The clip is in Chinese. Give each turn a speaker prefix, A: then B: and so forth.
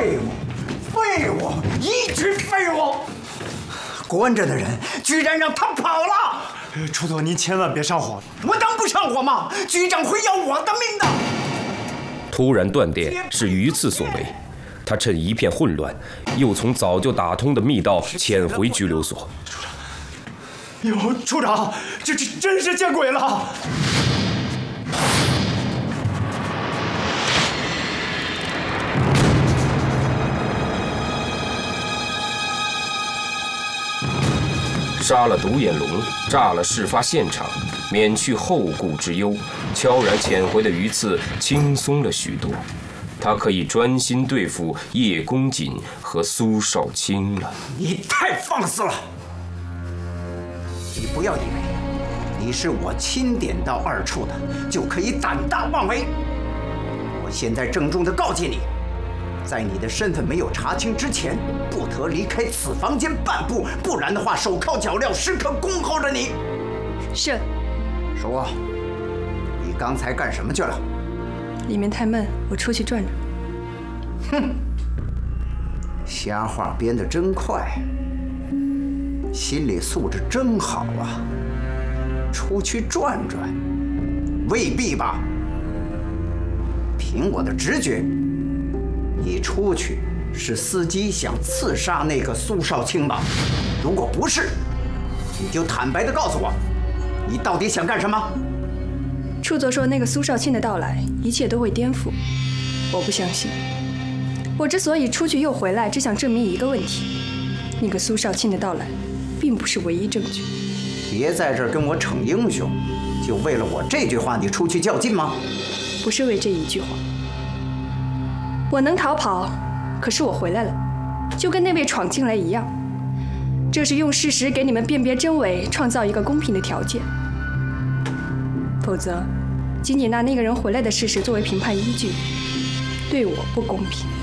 A: 废物，废物，一群废物！关着的人居然让他跑了！
B: 处座，您千万别上火。
A: 我能不上火吗？局长会要我的命的！
C: 突然断电是榆次所为，他趁一片混乱，又从早就打通的密道潜回拘留所。
B: 哟，处长，这真是见鬼了！
C: 杀了独眼龙，炸了事发现场，免去后顾之忧，悄然潜回的榆次轻松了许多。他可以专心对付叶公瑾和苏少卿了。
A: 你太放肆了！你不要以为你是我钦点到二处的，就可以胆大妄为。我现在郑重地告诫你，在你的身份没有查清之前，不得离开此房间半步，不然的话，手铐脚镣时刻恭候着你。
D: 是。
A: 说，你刚才干什么去了？
D: 里面太闷，我出去转转。
A: 哼，瞎话编得真快，心理素质真好啊！出去转转，未必吧？凭我的直觉，你出去是司机想刺杀那个苏少卿吧？如果不是，你就坦白地告诉我，你到底想干什么？
D: 处座说那个苏少卿的到来，一切都会颠覆。我不相信。我之所以出去又回来，只想证明一个问题：那个苏少卿的到来，并不是唯一证据。
A: 别在这儿跟我逞英雄，就为了我这句话，你出去较劲吗？
D: 不是为这一句话。我能逃跑，可是我回来了，就跟那位闯进来一样。这是用事实给你们辨别真伪，创造一个公平的条件。否则，仅仅拿那个人回来的事实作为评判依据，对我不公平。